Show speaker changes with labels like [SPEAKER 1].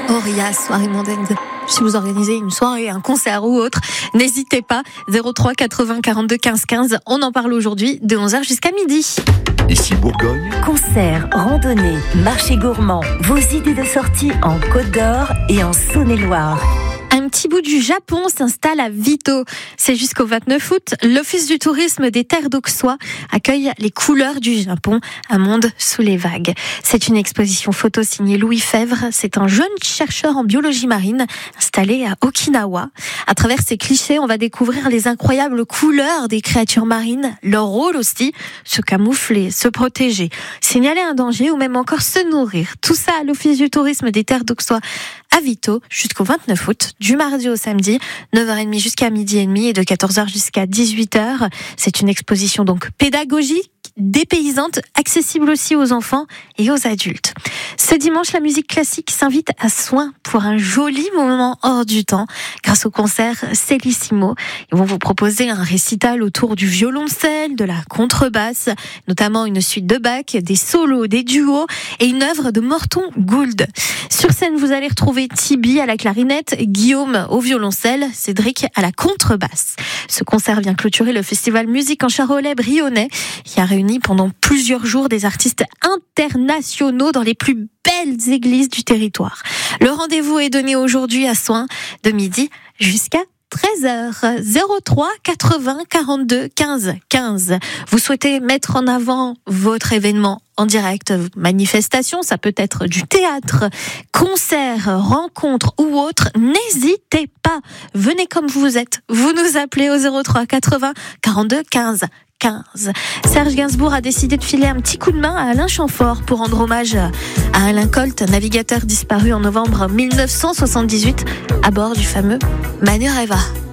[SPEAKER 1] Auria, soirée mondaine. Si vous organisez une soirée, un concert ou autre, n'hésitez pas. 03 80 42 15 15. On en parle aujourd'hui de 11h jusqu'à midi.
[SPEAKER 2] Ici Bourgogne.
[SPEAKER 3] Concerts, randonnées, marchés gourmands, vos idées de sortie en Côte d'Or et en Saône-et-Loire.
[SPEAKER 1] Un petit bout du Japon s'installe à Vito. C'est jusqu'au 29 août. L'Office du tourisme des terres d'Auxois accueille les couleurs du Japon, un monde sous les vagues. C'est une exposition photo signée Louis Fèvre. C'est un jeune chercheur en biologie marine installé à Okinawa. À travers ces clichés, on va découvrir les incroyables couleurs des créatures marines, leur rôle aussi, se camoufler, se protéger, signaler un danger ou même encore se nourrir. Tout ça à l'Office du tourisme des terres d'Auxois à Vito jusqu'au 29 août, du mardi au samedi, 9h30 jusqu'à midi et demi et de 14h jusqu'à 18h. C'est une exposition donc pédagogique, dépaysante, accessible aussi aux enfants et aux adultes. Ce dimanche, la musique classique s'invite à Soins pour un joli moment hors du temps grâce au concert Cellissimo. Ils vont vous proposer un récital autour du violoncelle, de la contrebasse, notamment une suite de Bach, des solos, des duos et une œuvre de Morton Gould. Sur scène, vous allez retrouver Tibi à la clarinette, Guillaume au violoncelle, Cédric à la contrebasse. Ce concert vient clôturer le festival Musique en Charolais-Brionnais qui a réuni pendant plusieurs jours des artistes internationaux dans les plus belles églises du territoire. Le rendez-vous est donné aujourd'hui à Soins de midi jusqu'à 13h. 03 80 42 15 15. Vous souhaitez mettre en avant votre événement en direct, manifestation, ça peut être du théâtre, concert, rencontre ou autre, n'hésitez pas. Venez comme vous êtes. Vous nous appelez au 03 80 42 15 15. Serge Gainsbourg a décidé de filer un petit coup de main à Alain Chamfort pour rendre hommage à Alain Colt, navigateur disparu en novembre 1978 à bord du fameux Manureva.